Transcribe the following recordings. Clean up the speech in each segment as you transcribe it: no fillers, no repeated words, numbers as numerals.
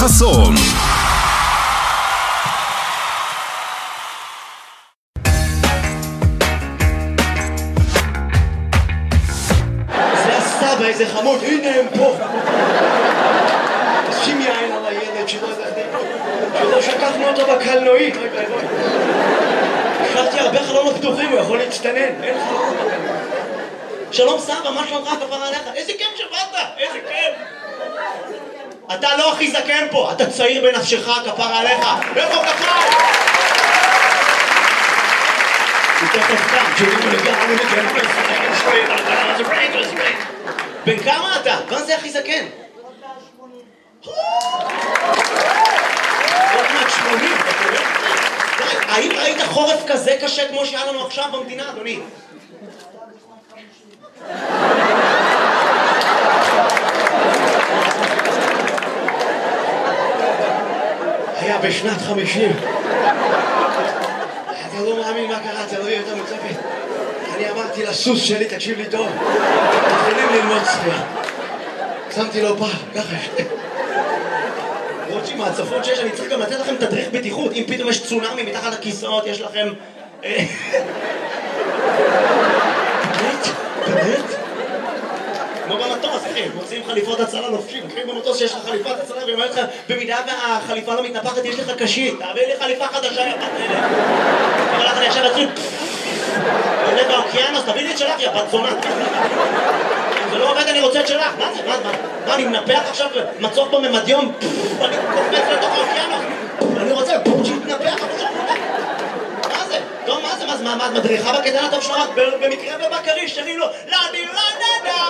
חסון. זה הסבא, איזה חמוד, הנה הם פה. שים יין על הילד שלא שכחנו אותו בקלנועית. השארתי הרבה חלונות פתוחים, הוא יכול להצטנן, אין חלונות בקלנועית. שלום סבא, מה שלומך כפרה עליך? איזה כיף שבאת, איזה כיף. אתה לא הכי זקן פה, אתה צעיר בנפשך כפרה עליך. איפה כפרה? תכף כאן, תראו לגמרי בן כמה אתה? מה זה הכי זקן? עוד מעט 80, האם ראית חורף כזה קשה כמו שהיה לנו עכשיו במדינה, אדוני? היה בשנת 50. אתה לא מאמין מה קרה, אתה לא יהיה יותר מצפת. אני אמרתי לסוס שלי, תקשיב לי טוב, מתחילים ללמוד צפייה. שמתי לו פעם, ככה למרות שעם ההצפות שיש, אני צריך גם לתת לכם תדריך בטיחות. אם פתאום יש צונאמי מתחת לכיסאות, יש לכם... באמת? כמו במטוס, אחי, מוצאים חליפות הצלה לובשים. אחי, במטוס שיש לך חליפת הצלה, ואומר לך, במידה והחליפה לא מתנפחת, יש לך קשית. תעביר לי חליפה חדשה, יא בת אלה. אבל לך אני עכשיו אצלי... עולה באוקיינוס, תביא לי את שלך, יא בת זונה. זה לא עובד, אני רוצה את שלך. מה זה? מה, אני מנפח עכשיו מצוף בממדיום? אני קופץ לתוך האוקיינוס. אני רוצה שיתנפח, אבל שם נפח. מה זה? טוב, מה זה? מה, את מדריכה בקטן הטוב שלך? במקרה ובקריש, שרים לו, לא, אני לא נדע.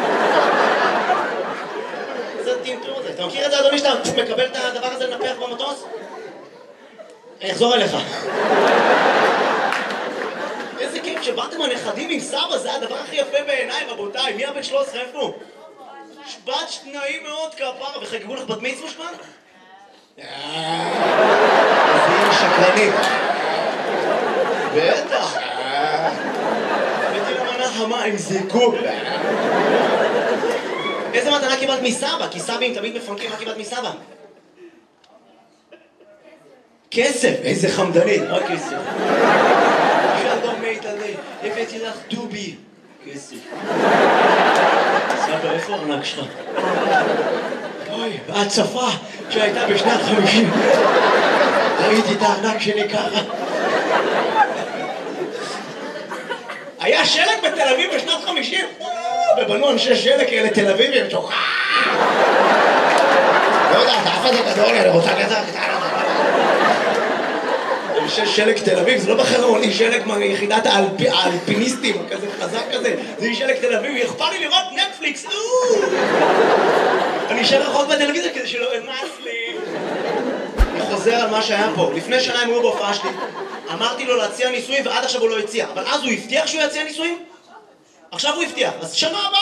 זה טינטור הזה. אתה מכיר את זה, אדוני, שאתה מקבל את הדבר הזה לנפח במטוס? אני אחזור אליך. איזה כיף שבאתם הנכדים עם סבא, זה הדבר הכי יפה בעיניי, רבותיי. מי הבן 13 איפה? בת שניים מאוד כפרה, וחגגו לך בת מצווה שמן? זה יהיה שקרנים. בטח. הבאתי למנה חמה עם זיקוק. איזה מתנה קיבלת מסבא? כי סבים תמיד מפנקים, מה קיבלת מסבא? כסף, איזה חמדנית, מה כסף? שלום מיטלי, הבאתי לך דובי. כסף. סבא, איפה הארנק שלך? אוי, בהצפה שהייתה בשנת 50. ראיתי את הארנק שלי ככה. היה שלג בתל אביב בשנת 50? ובנו אנשי שלג כאלה תל אביבים, שוחה! לא יודע, אתה אף הזה גדול, אני רוצה גזר קטנה. אנשי שלג תל אביב, זה לא בחרון, היא שלג מיחידת האלפיניסטים, כזה חזק כזה, זה היא שלג תל אביב, אכפת לי לראות נטפליקס, אני אשאר רחוק בטלוויזיה כדי שלא אמס לי. אני חוזר על מה שהיה פה, לפני שנה הם היו בהופעה שלי, אמרתי לו להציע ניסויים ועד עכשיו הוא לא הציע, אבל אז הוא הבטיח שהוא יציע ניסויים? עכשיו הוא הבטיח, אז שנה הבאה.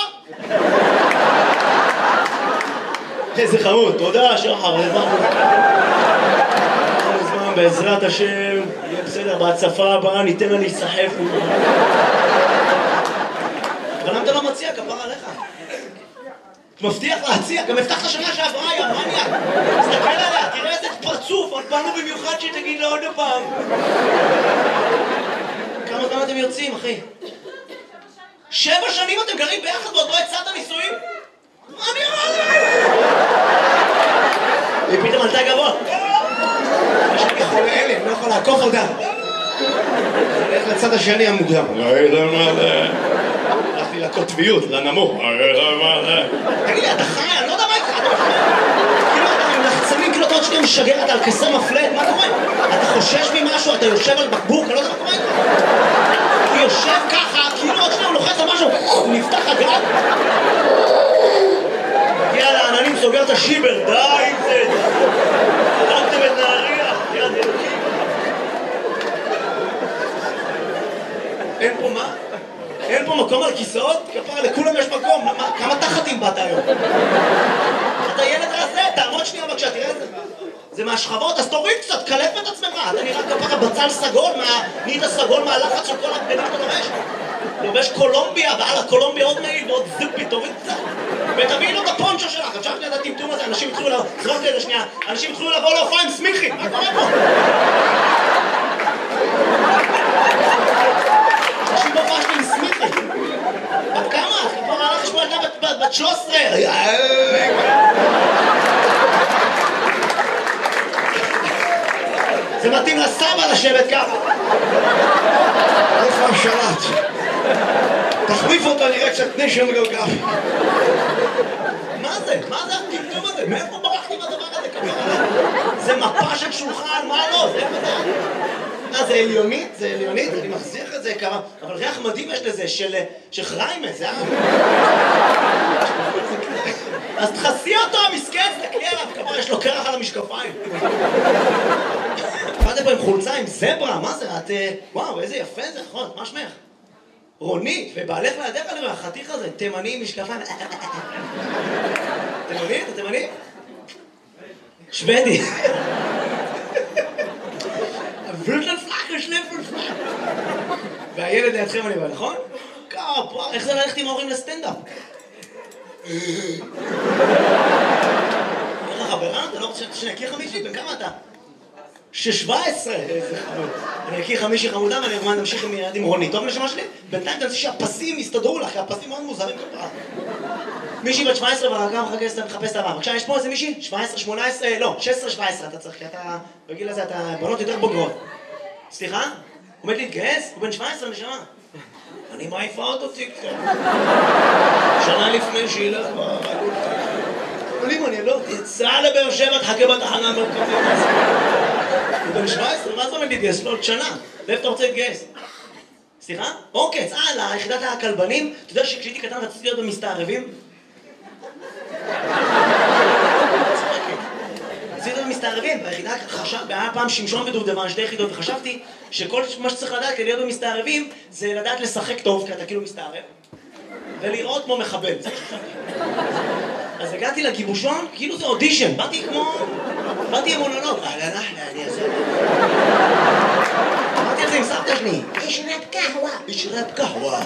איזה חמוד, תודה שחר, בעזרת השם, יהיה בסדר, בהצפה הבאה ניתן לה להיסחף. אבל למה אתה לא מציע, כפרה עליך? אתה מבטיח להציע, גם הבטחת שנה שעברה, יא מניאק. תסתכל עליה, תראה איזה פרצוף, עוד באנו במיוחד שתגיד לה עוד פעם. כמה זמן אתם יוצאים, אחי? 7 שנים אתם גרים ביחד ועוד לא הצעת נישואים? מה אני אמרתי? היא פתאום עלתה גבוה. אני חולה אלה, לא יכול לעקוף אותה. הולך לצד השני המוקדם. הלכתי לקוטביות, לנמוך. תגיד לי, אתה חי? אני לא יודע מה איתך. כאילו אתה מלחצנים, כאילו אתה עוד שנייה משגר, אתה על כסר מפלט, מה קורה? אתה חושש ממשהו, אתה יושב על בקבוק, אני לא יודע מה קורה איתך. הוא יושב ככה, כאילו עוד שנייה הוא לוחץ על משהו, נפתח הגג. הגיע לעננים, סוגר את השיבר, די עם זה. הרגתם את נהריה, יד אלוקים. אין פה מה? אין פה מקום על כיסאות? כפרה, לכולם יש מקום. כמה תחתים באת היום? אתה ילד רזה, תעמוד שנייה בבקשה, תראה את זה. זה מהשכבות, אז תוריד קצת, קלף את עצמך. אתה נראה כפרה בצל סגול, נהיית סגול מהלחץ של כל הבגדים אתה לובש. לובש קולומביה, ועל הקולומביה עוד מעיל ועוד זופי, תוריד קצת. ותביאי לו את הפונצ'ו שלך. אפשר את הטמטום הזה, אנשים התחילו לבוא, זרוק לי לשנייה, אנשים התחילו לבוא להופעה עם סמיכי. מה קורה פה? אנשים בהופעה שלי עם סמיכי. בת כמה? כבר הלך לשמוע ילדה בת 13. זה מתאים לסבא לשבת ככה. איפה השלט? תחליף אותו נראה קצת נשם גלגל. מה זה? מה זה הטמטום הזה? מאיפה ברחתי מהדבר הזה ככה? זה מפה של שולחן, מה לא? זה איפה זה? זה עליונית? זה עליונית? אני מחזיר את זה כמה. אבל ריח מדהים יש לזה של חריימה, זה אז תחסי אותו, המסכן, תקלי עליו, כמה יש לו קרח על המשקפיים. באתם פה עם חולצה עם זברה, מה זה? את... וואו, איזה יפה זה, נכון, מה שמך? רונית, ובעלך לידך אני רואה, החתיך הזה, תימני עם משקפיים. תימני? אתה תימני? שוודי. והילד לידכם אני רואה, נכון? כפה, איך זה ללכת עם ההורים לסטנדאפ? איך החברה? אתה לא רוצה שאני אכיר חמישי? בן כמה אתה? 17! איזה חמוד. אני אכיר חמישי חמודה ואני ארמן נמשיך עם ילד עם רונית. טוב לשמה שלי? בינתיים תנסי שהפסים יסתדרו לך, כי הפסים מאוד מוזרים כפרה. מישהי בת 17 ורקה מחפש את הבא. בבקשה, יש פה איזה מישהי? 17, 18, לא, 16, 17 אתה צריך, כי אתה, בגיל הזה אתה בנות יותר בוגרות. סליחה? עומד להתגייס? הוא בן 17 נשמה. אני מעיפה אותו טיקטוק. שנה לפני שילך ברגול. אבל אם אני לא תצא לבאר שבע, תחכה בתחנה המרכזית. הוא בן 17, מה זה עומד להתגייס? לא, עוד שנה. ואיפה אתה רוצה להתגייס? סליחה? אוקיי, צהל, ליחידת הכלבנים. אתה יודע שכשהייתי קטן רציתי להיות במסתערבים? רציתי להיות במסתערבים, ביחידה היה פעם שמשון ודובדבן, 2 יחידות, וחשבתי שכל מה שצריך לדעת כדי להיות במסתערבים זה לדעת לשחק טוב, כי אתה כאילו מסתערב, ולראות כמו מחבל. אז הגעתי לגיבושון, כאילו זה אודישן, באתי עם מונולוג. אני אעשה. אמרתי על זה עם סבתא שלי. אשרב קהווה. אשרב קהווה.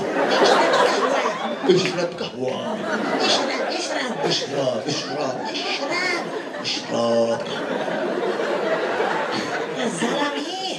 אשרב קהווה. אשרב. זלמי.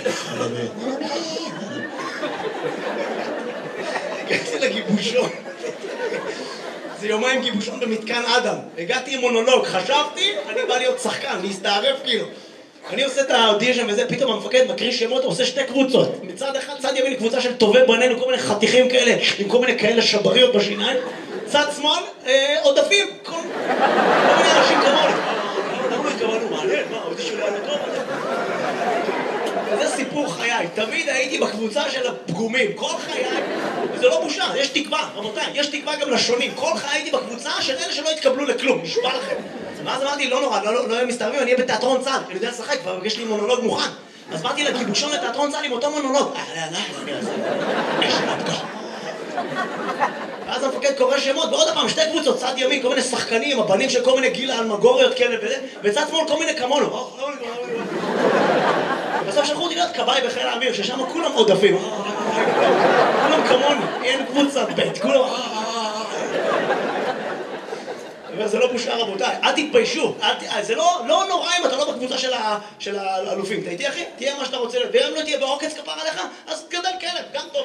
הגעתי לגיבושון. זה יומיים גיבושון במתקן אדם. הגעתי עם מונולוג, חשבתי, אני בא להיות שחקן, להסתערף כאילו. אני עושה את האודישן וזה, פתאום המפקד מקריא שמות, עושה 2 קבוצות. מצד אחד, צד ימין קבוצה של טובי בנינו, כל מיני חתיכים כאלה, עם כל מיני כאלה שבריות בשיניים. צד שמאל, עודפים, כל מיני אנשים כמוני. למה התכוונו, מעניין, מה, האודישן לא היה טוב? וזה סיפור חיי, תמיד הייתי בקבוצה של הפגומים, כל חיי, וזה לא בושה, יש תקווה, רבותיי, יש תקווה גם לשונים, כל חיי הייתי בקבוצה של אלה שלא התקבלו לכלום, נשבע לכם. ואז אמרתי, לא נורא, לא יהיה מסתערבים, אני אהיה בתיאטרון צה"ל, אני יודע לשחק, כבר יש לי מונולוג מוכן. אז באתי לגיבושון לתיאטרון צה"ל עם אותו מונולוג. ואז המפקד קורא שמות, ועוד הפעם 2 קבוצות, צד ימין, כל מיני שחקנים, הבנים של כל מיני גילה אלמגוריות כאלה וזה, וצד שמאל כל מיני כמונו. בסוף שלחו אותי להיות כבאי בחיל האוויר, ששם כולם עודפים. כולם כמוני, אין קבוצה ב', כולם... וזה לא בושה רבותיי, אל תתביישו, זה לא נורא אם אתה לא בקבוצה של האלופים. אתה איתי אחי? תהיה מה שאתה רוצה להיות, ואם לא תהיה בעוקץ כפר עליך, אז גדל כלב, גם טוב.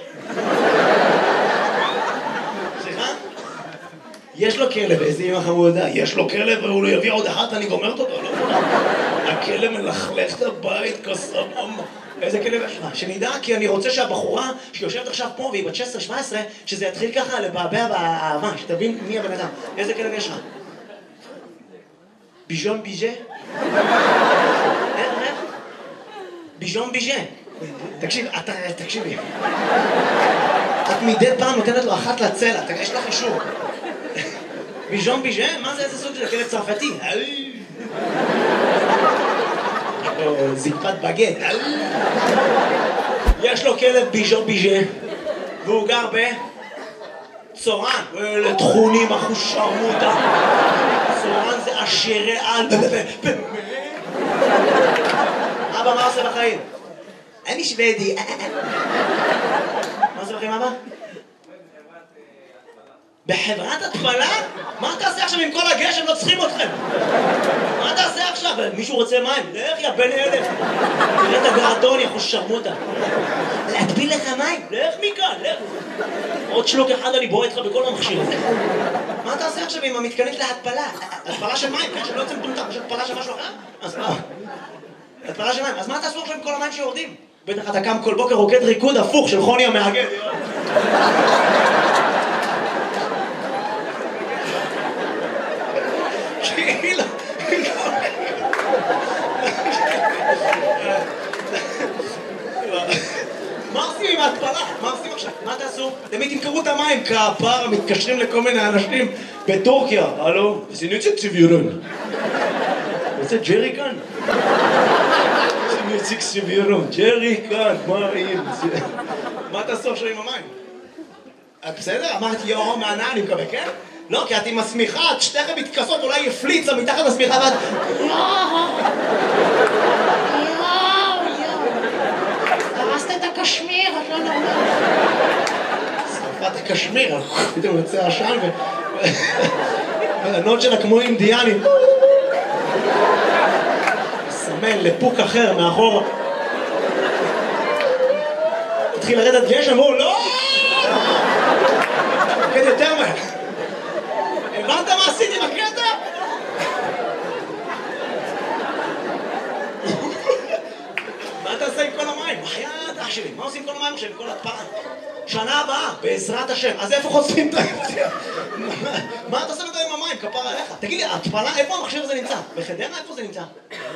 סליחה? יש לו כלב, איזה אמא חמודה, יש לו כלב והוא לא יביא עוד אחת, אני גומרת אותו, לא? הכלב מלכלך את הבית כסבבה. איזה כלב יש לך? שנדע, כי אני רוצה שהבחורה שיושבת עכשיו פה והיא בת 16-17, שזה יתחיל ככה לבעבע באהבה, שתבין מי הבן אדם. איזה כלב יש לך? ביז'ון ביז'ה? איך? ביז'ון ביז'ה. תקשיבי. את מדי פעם נותנת לו אחת לצלע, יש לך אישור. ביז'ון ביז'ה? מה זה איזה סוג של כלב צרפתי? זקפת בגט. יש לו כלב ביז'ון ביז'ה והוא גר בצורן. לתכונים אחו שרמוטה. צורן זה עשירי על. באמת אבא, מה עושה בחיים? אני שוודי. מה עושה בחיים, אבא? בחברת התפלה? מה תעשה עכשיו עם כל הגשם? לא צריכים אתכם. מה תעשה עכשיו? מישהו רוצה מים? לך יא בן אלף. תראה את הגרדון, יכול שרמוטה. להטביל לך מים? לך מכאן, לך. עוד שלוק אחד אני בועט לך בכל המכשיר הזה. מה תעשה עכשיו עם המתקנית להתפלה? התפלה של מים, כן? שלא יוצא מטומטם, יש התפלה של משהו אחר? אז מה? התפלה של מים. אז מה תעשו עכשיו עם כל המים שיורדים? בטח אתה קם כל בוקר רוקד ריקוד הפוך של חוני המאגד. מה עושים עם ההתפלה? מה עושים עכשיו? מה תעשו? אתם תמכרו את המים כפר, מתקשרים לכל מיני אנשים בטורקיה. הלו? זה נצא צביורון. רוצה ג'רי כאן? זה נצא צביורון. ג'רי כאן, מה אם? מה תעשו עכשיו עם המים? בסדר? אמרתי יואו מהנאה, אני מקווה, כן? לא, כי את עם השמיכה, את שתיכם מתכסות, אולי יפליצה מתחת לשמיכה ואת... הרסת את הקשמיר, את לא נורמלית. שרפת הקשמיר, פתאום יוצא עשן והענות שלה כמו אינדיאנים. מסמן לפוק אחר מאחור. התחיל לרדת גשם, אמרו לא! כן, יותר מהר. הבנת מה עשיתי בקטע? מה תעשה עם כל המים? בחייאת אח שלי, מה עושים עם כל המים עכשיו, עם כל התפלה? שנה הבאה, בעזרת השם. אז איפה חושפים את היד? מה אתה עושה עם המים? כפר עליך. תגיד לי, התפלה, איפה המכשיר הזה נמצא? בחדרה? איפה זה נמצא?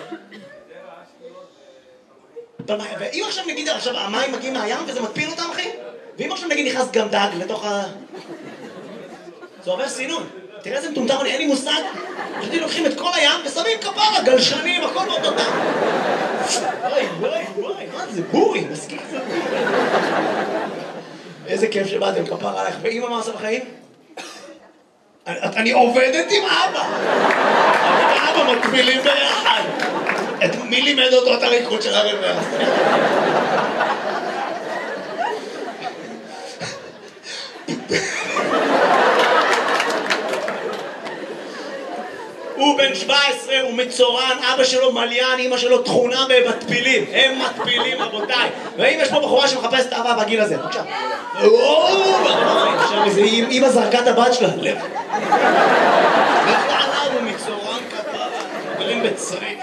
ואם עכשיו נגיד, עכשיו המים מגיעים מהים וזה מטפיל אותם, אחי? ואם עכשיו נגיד נכנס גם דג לתוך ה... זה עובר סינון. תראה איזה מטומטם, אין לי מושג. פשוט לוקחים את כל הים ושמים כפרה, גלשנים, הכל מאוד אותם. וואי, מה זה בורי, מסכים. איזה כיף שבאתם, כפרה עליך. ואמא מה עושה בחיים? אני עובדת עם אבא. אבא מקבילים ביחד. מי לימד אותו את הריקוד של הרבע? הוא בן 17, הוא מצורן, אבא שלו מליין, אמא שלו תכונה במטפילים. הם מטפילים, רבותיי. ואם יש פה בחורה שמחפשת אהבה בגיל הזה, בבקשה. עכשיו איזה אמא זרקה את הבת שלה. לך לעליו, הוא מצורן כפרה. גרים בצריף.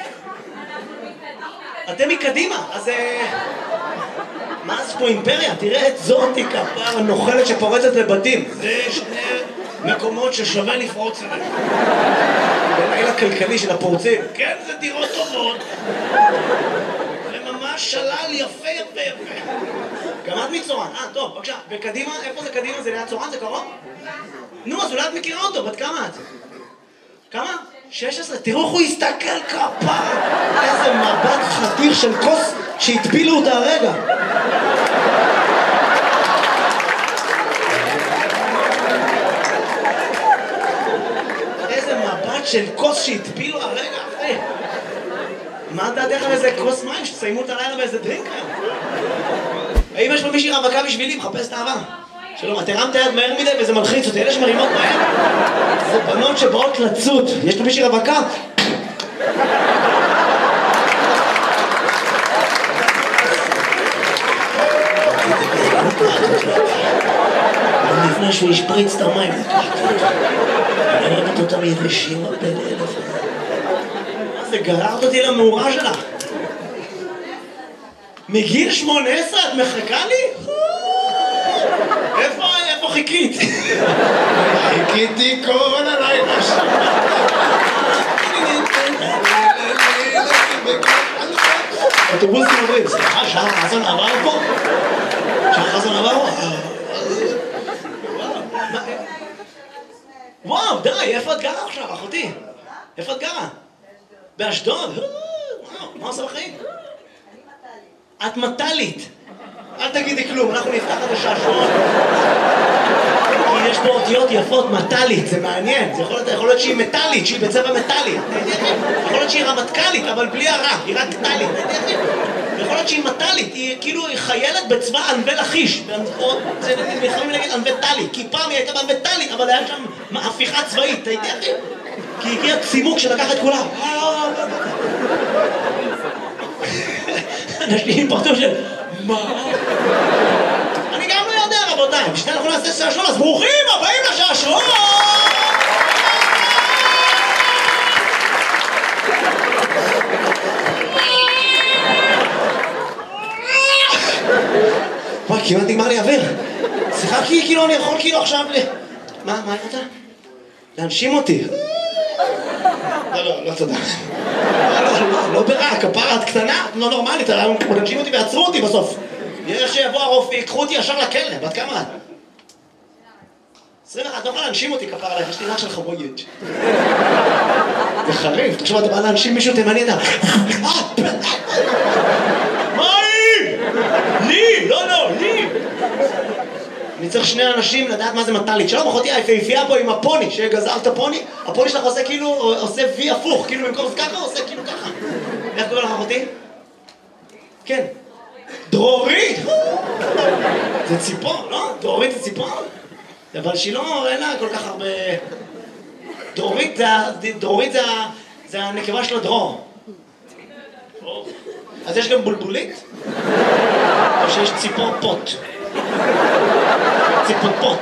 אתם מקדימה, אז... מה זה פה אימפריה? תראה את זאתי כפרה נוכלת שפורצת לבתים. זה שני מקומות ששווה לפרוץ אליהם. בליל הכלכלי של הפורצים. כן, זה דירות טובות. זה ממש שלל יפה. גם את מצורן. טוב, בבקשה. וקדימה, איפה זה קדימה? זה ליד צורן? זה קרוב? נו, אז אולי את מכירה אותו. בת כמה את? כמה? 16. תראו איך הוא הסתכל כפרה. איזה מבט חתיך של כוס שהטבילו אותה הרגע. של כוס שהטפילו הרגע אחרי. מה דעתך על איזה כוס מים שתסיימו את הלילה באיזה דרינק היום? האם יש פה מישהי רווקה בשבילי? מחפש את האהבה. שלום, את הרמת היד מהר מדי וזה מלחיץ אותי. אלה שמרימות מהר זה בנות שבאות לצוד. יש פה מישהי רווקה? לפני שהוא ישפריץ את המים. אני אוהבת אותם יבשים הרבה לאלף. מה זה, גררת אותי למאורה שלך? מגיל 18 את מחכה לי? איפה חיכית? חיכיתי כל הלילה שם. אוטובוסים עוברים, סליחה, שעה חזן עבר פה? שעה חזן עבר פה? וואו, די, איפה את גרה עכשיו, אחותי? איפה את גרה? באשדוד? וואו, מה עושה בחיים? את מטלית. אל תגידי כלום, אנחנו נפתח את השעשועון. כי יש פה אותיות יפות, מטלית, זה מעניין. זה יכול להיות שהיא מטלית, שהיא בצבע מטלי. יכול להיות שהיא רמטכ"לית, אבל בלי הרע, היא רק טלית. יכול להיות שהיא מטלית, היא כאילו חיילת בצבא ענבי לכיש. זה יכולים להגיד ענבי טלי, כי פעם היא הייתה בענבי טלי, אבל היה שם הפיכה צבאית, אתה יודע? כי הגיע צימוק שלקח את כולם. אנשים פרטו של... מה? אני גם לא יודע, רבותיי. בשביל אנחנו נעשה שעשועון, אז ברוכים הבאים לשעשועון! וואי, כמעט נגמר לי אוויר. סליחה, כאילו אני יכול כאילו עכשיו מה אתה? להנשים אותי. לא, תודה. לא ברע, כפרה את קטנה, לא נורמלית, להנשים אותי ועצרו אותי בסוף. יש שיבוא הרופא, יקחו אותי ישר לכלא, בת כמה את? 21, לא יכולה להנשים אותי כפרה עליך, יש לי רק של חבויות. זה חריף, תחשוב, אתה בא להנשים מישהו תימני, אתה... מה היא? לי! לא, לי! אני צריך שני אנשים לדעת מה זה מטלית. שלום, אחותי היפהפייה פה עם הפוני, שגזרת הפוני, הפוני שלך עושה כאילו, עושה וי הפוך, כאילו במקום ככה, עושה כאילו ככה. איך קורא לך אחותי? כן. דרורית! זה ציפור, לא? דרורית זה ציפור? אבל שהיא לא, אין לה כל כך הרבה... דרורית זה הנקבה של הדרור. אז יש גם בולבולית? או שיש ציפור פוט? ציפור פוט.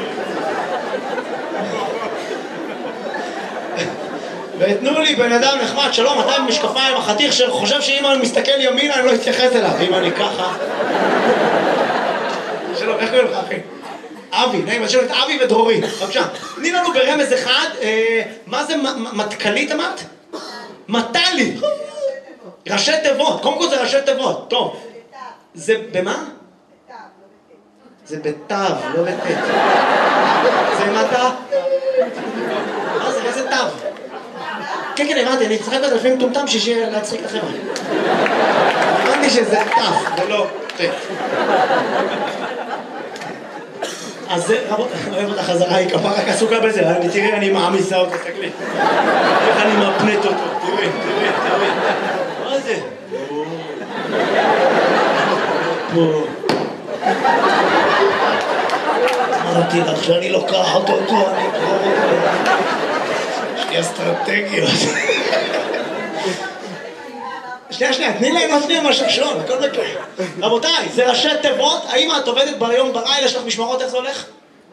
ותנו לי בן אדם נחמד, שלום, אתה עם משקפיים, החתיך שחושב שאם אני מסתכל ימינה אני לא אתייחס אליו, אם אני ככה. שלום, איך קוראים לך אחי? אבי, נעים, אז אבי ודרורי, בבקשה. תני לנו ברמז אחד, מה זה מטכלית אמרת? מטלי. ראשי תיבות, קודם כל זה ראשי תיבות, טוב. זה במה? זה בתו, לא בתת. זה מטה? מה זה? איזה תו? כן, הבנתי, אני צחק בזה לפעמים טומטם שיהיה להצחיק לכם. הבנתי שזה תו, ולא תת. אז זה, אוהב אותה חזרה, היא כפה רק עסוקה בזה, תראי, אני מעמיסה אותו, תסתכלי. איך אני מפנט אותו, תראי. מה זה? פה. אמרתי לך שאני לוקח אותו, אני אקרור אותו. יש לי אסטרטגיות. שנייה, תני להם עוד שנייה מהשעשועון, הכל בכלל. רבותיי, זה ראשי תיבות, האם את עובדת ביום בלילה, יש לך משמרות, איך זה הולך?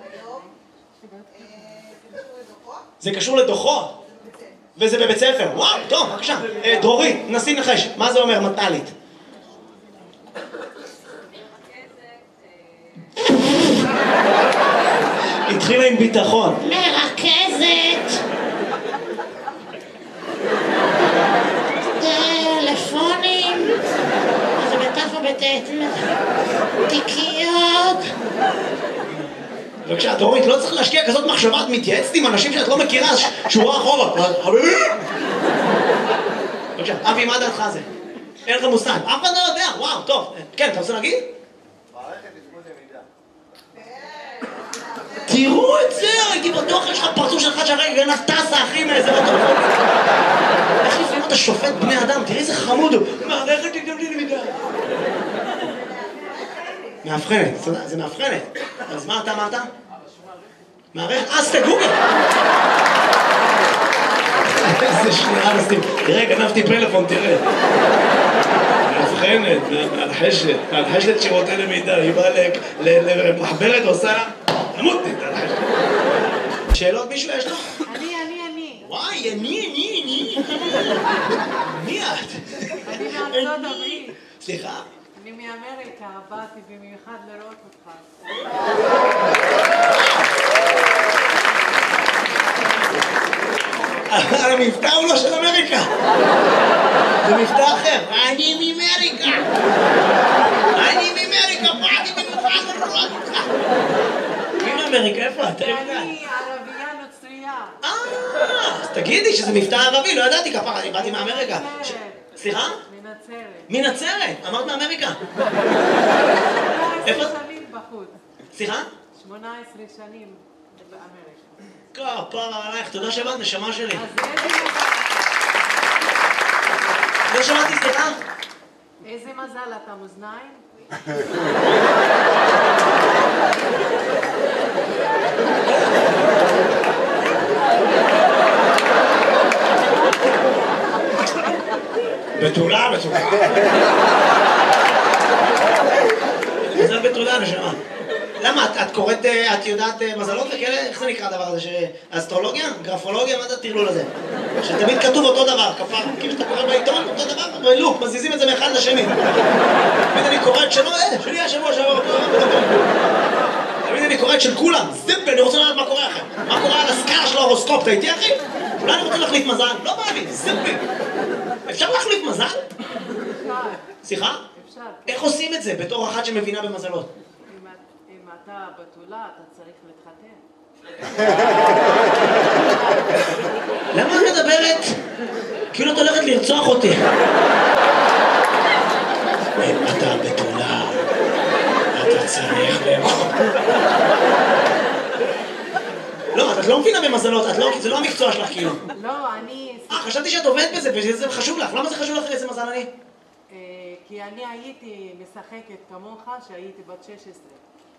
זה קשור לדוחות. וזה בבית ספר. וואו, טוב, בבקשה. דרורית, נסי נחש, מה זה אומר מטלית? התחילה עם ביטחון. מרכזת. טלפונים. זה בתף או בתת. תיקיות. בבקשה, דרורית, לא צריך להשקיע כזאת מחשבה, את מתייעצת עם אנשים שאת לא מכירה, שורה אחורה. בבקשה, אבי, מה דעתך זה? אין לך מושג. אף אחד לא יודע, וואו, טוב. כן, אתה רוצה להגיד? תראו את זה, הייתי בטוח, יש לך פרצוף שלך שהרגע גנב טסה, אחי, מאיזה אוטו. איך לפעמים אתה שופט בני אדם? תראי איזה חמוד הוא. מערכת לי גם לי למידה. מאבחנת, זה מאבחנת. אז מה אתה אמרת? מערכת, אז תגוגל. איזה שנייה נשים. תראה, גנבתי פלאפון, תראה. מאבחנת, מהלחשת שירותי למידה. היא באה למחברת ועושה... עמודתי, שאלות מישהו יש לו? אני. וואי, אני. מי את? אני מארצות הברית. סליחה? אני מאמריקה, באתי במיוחד לראות אותך. המבטא הוא לא של אמריקה. זה מבטא אחר. אני מאמריקה. באתי במיוחד לראות אותך. אמריקה, איפה את? אני ערבייה נוצרייה. אז תגידי שזה מבטא ערבי, לא ידעתי כפרה, אני באתי מאמריקה. סליחה? מנצרת. מנצרת, אמרת מאמריקה. 18 שנים בחוץ. סליחה? 18 שנים באמריקה. כפרה עלייך, תודה שבאת, נשמה שלי. אז איזה מזל אתה? לא שמעתי, סליחה? איזה מזל אתה, מאזניים? בתולה. מזל בתולה, נשמה. למה? את קוראת, את יודעת מזלות וכאלה? איך זה נקרא הדבר הזה? אסטרולוגיה? גרפולוגיה? מה זה הטרלול הזה? שתמיד כתוב אותו דבר, כפר. כאילו שאתה קורא בעיתון, אותו דבר, ולוק, מזיזים את זה מאחד לשני. תמיד אני קורא את שלו, שלי השבוע שעבר. תמיד אני קורא את של כולם. זיפל, אני רוצה לדעת מה קורה לכם. מה קורה על הסקאלה של ההורוסקופ, אתה איתי אחי? אולי אני רוצה להחליף מזל? לא בא לי, זיפל. אפשר להחליף מזל? אפשר. סליחה? אפשר. איך עושים את זה בתור אחת שמבינה במזלות? אם אתה בתולה, אתה צריך להתחתן. למה את מדברת? כאילו את הולכת לרצוח אותי. אם אתה בתולה, אתה צריך לאכול. לא, את לא מבינה במזלות, זה לא המקצוע שלך כאילו. לא, אני... חשבתי שאת עובדת בזה וזה חשוב לך. למה זה חשוב לך איזה מזל אני? כי אני הייתי משחקת כמוך שהייתי בת 16.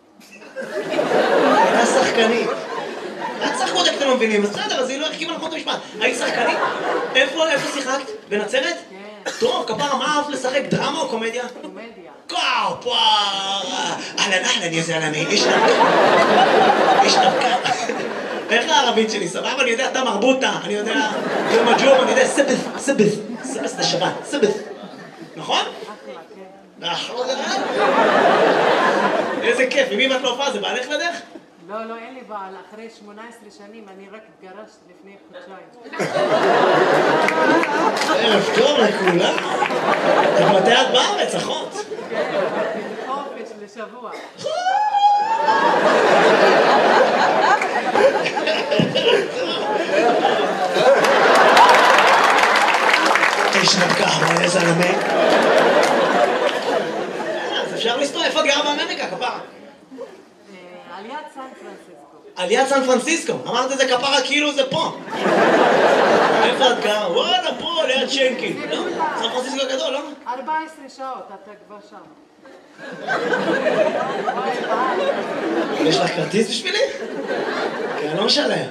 הייתה שחקנית. את שחקות אתם לא מבינים, אז בסדר, אז היא לא החכימה נכון את המשפט. היית שחקנית? איפה שיחקת? בנצרת? כן. טוב, כפרה, מה אהבת לשחק? דרמה או קומדיה? קומדיה. כפרה! אהלן, יא זלמי, איש נבקה. איך הערבית שלי? סבבה? אני יודע, אתה מרבוטה, אני יודע, יום הג'ום, אני יודע, סבס זה שבת, סבס. נכון? אחלה, כן. איזה כיף, עם מי את לא הופעה? זה בעלך לדרך? לא, אין לי בעל. אחרי 18 שנים אני רק התגרשת לפני חודשיים. ערב טוב לכולם. מתי את בארץ, אחות? כן, חופש לשבוע. איש נבקה, אבל איזה זלמי. אז אפשר לסתור, איפה את גרה באמריקה, כפרה? על יד סן פרנסיסקו. על יד סן פרנסיסקו. אמרת את זה כפרה כאילו זה פה. איפה את גרה? וואלה, פה, ליד שנקי. לא? סן פרנסיסקו גדול, לא? 14 שעות, אתה כבר שם. יש לך כרטיס בשבילי? כי אני לא משלם.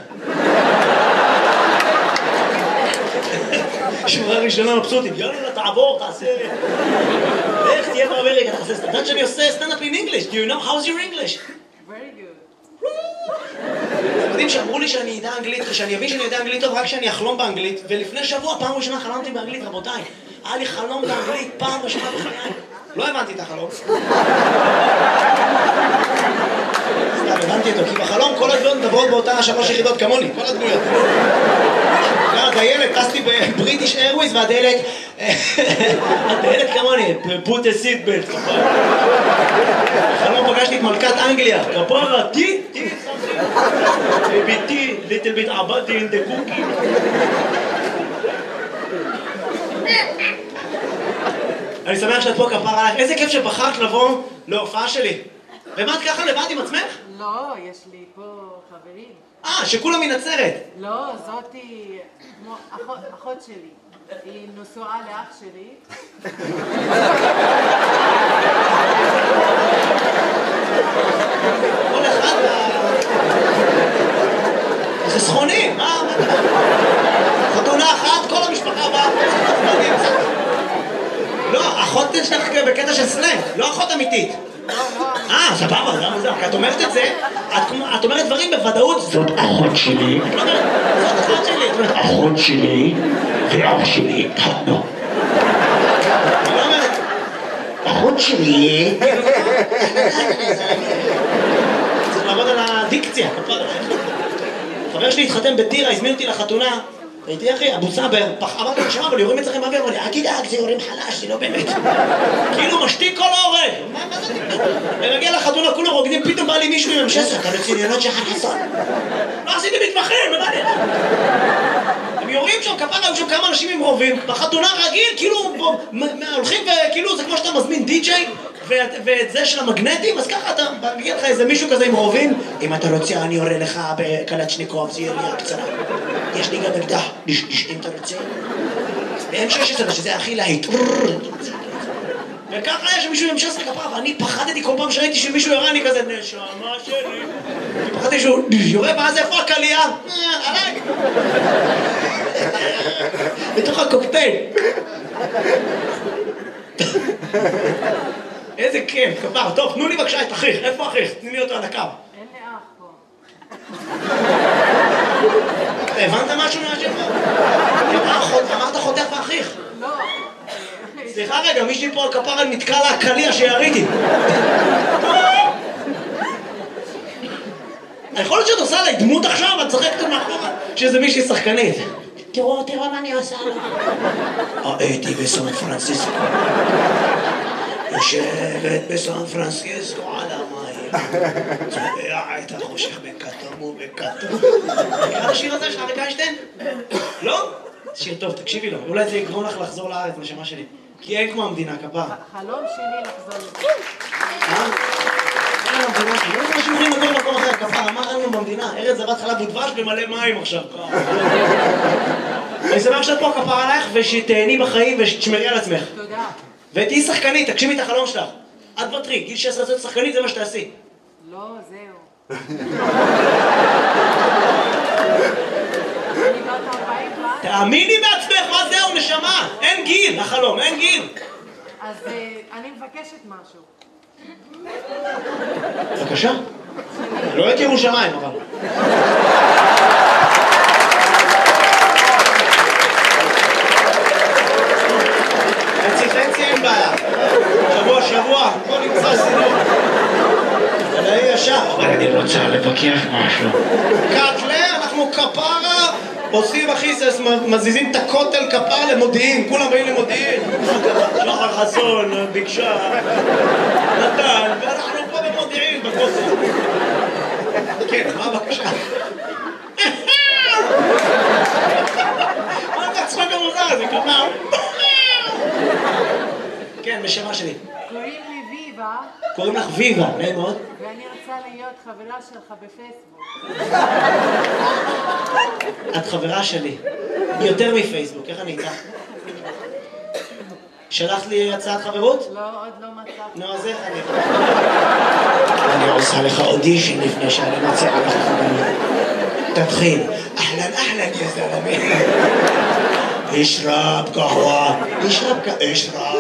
שורה ראשונה מבסוטית, יאללה, תעבור, תעשה... איך תהיה באמריקה, תעשה... אתה יודעת שאני עושה סטנדאפ in English? Do you know? How's your English? Very good. אתם יודעים שאמרו לי שאני יודע אנגלית, ושאני אבין שאני יודע אנגלית טוב רק כשאני אחלום באנגלית, ולפני שבוע, פעם ראשונה חלמתי באנגלית, רבותיי. היה לי חלום באנגלית, פעם ראשונה בחיי. לא הבנתי את החלום. סתם, הבנתי אותו, כי בחלום כל הדמויות מדברות באותה 3 יחידות כמוני, כל הדמויות. הדיילת, טסתי בבריטיש איירווייז והדיילת כמוני, put a seat belt. בחלום פגשתי את מלכת אנגליה, כפרה, תי, ביתי, little bit עבדתי in the cookie. אני שמח שאת פה כפרה עלייך, איזה כיף שבחרת לבוא להופעה שלי. ומה את ככה לבד עם עצמך? לא, יש לי פה חברים. שכולם מנצרת. לא, זאתי כמו אחות שלי. היא נשואה לאח שלי. כל אחד חסכונים, מה? חתונה אחת, כל המשפחה באה. לא, אחות שלך בקטע של סלנג, לא אחות אמיתית. סבבה, למה זה? את אומרת את זה, את אומרת דברים בוודאות. זאת אחות שלי. את לא אומרת, זאת אחות שלי. את אומרת, אחות שלי ואח שלי התחתנו. את לא אומרת, אחות שלי. צריך לעבוד על הדיקציה. חבר שלי התחתן בטירה, הזמין אותי לחתונה. הייתי אחי, אבו סבר, אמרתי לו, שמה, אבל יורים אצלכם באוויר, אמר לי, אל תדאג, זה יורים חלש, זה לא באמת. כאילו משתיק כל ההורג. מה זה? ומגיע לחתונה, כולם רוקדים, פתאום בא לי מישהו עם M16, אתה רציניונות שחר חסון. לא עשיתי מתמחים, מה לי? הם יורים שם, כפרה, היו שם כמה אנשים עם רובים, בחתונה רגיל, כאילו, הולכים וכאילו, זה כמו שאתה מזמין די-ג'יי, ואת זה של המגנטים, אז ככה אתה מגיע לך איזה מישהו כזה עם רובים, אם אתה רוצה אני יורה לך בקלצ'ניקוב, זה ירייה קצרה. יש לי גם אקדח, אם אתה רוצה. ב-M16 שזה הכי להיט. וככה יש מישהו עם M16 כפרה, ואני פחדתי כל פעם שראיתי שמישהו יורה, אני כזה נשמה שלי. פחדתי שהוא יורה, ואז איפה הקלייה? עליי. בתוך הקוקטייל. איזה כיף, כפר. טוב, תנו לי בבקשה את אחיך. איפה אחיך? תני לי אותו על הקו. אין לי אח פה. הבנת משהו מהשם? אמרת חותך ואחיך. לא. סליחה רגע, מישהי פה על כפר נתקע לה הקליע שיריתי. יכול להיות שאת עושה עליי דמות עכשיו, את צחקת מאחורה שזה מישהי שחקנית. תראו מה אני עושה לו. הייתי בסן פרנסיסקו. יושבת בסן פרנסיסקו על המים. צובע את החושך בכתום ובכתום. מכירה השיר הזה של אריק איינשטיין? לא? שיר טוב, תקשיבי לו. אולי זה יגרום לך לחזור לארץ, נשמה שלי. כי אין כמו המדינה, כפר. חלום שלי לחזור לזה. אין לנו במדינה, לא יודע שאומרים לגור במקום אחר, כפר, אמר לנו במדינה, ארץ זבת חלב ודבש במלא מים עכשיו. אני שמח שאת פה כפר עלייך ושתהני בחיים ושתשמרי על עצמך. תודה. ותהי שחקנית, תקשיבי את החלום שלך. את ותרי, גיל 16 להיות שחקנית זה מה שתעשי. לא, זהו. אני בת 40 כבר. תאמיני בעצמך, מה זהו נשמה? אין גיל, החלום, אין גיל. אז אני מבקשת משהו. בבקשה. לא את ירושלים, אבל. חצי אין בעיה. שבוע, בוא נמצא סידור. אבל אני ישר. אני רוצה לבקר משהו. קאטלה, אנחנו כפרה, עושים אחיסס, מזיזים את הכותל כפר למודיעין, כולם באים למודיעין. שחר חסון, ביקשה, נתן, ואנחנו פה במודיעין, בכותל. כן, מה הבקשה? מה אתה צחק המוזר הזה, כפר? כן, בשמה שלי. קוראים לי ויבה. קוראים לך ויבה, נעים מאוד. ואני רוצה להיות חברה שלך בפייסבוק. את חברה שלי. יותר מפייסבוק, איך אני איתך? שלחת לי הצעת חברות? לא, עוד לא מצאתי. נו, אז איך אני... אני עושה לך אודישן לפני שאני מציעה לך חברות. תתחיל. אהלן, יא זלמי. אשרב קהווה. אשרב.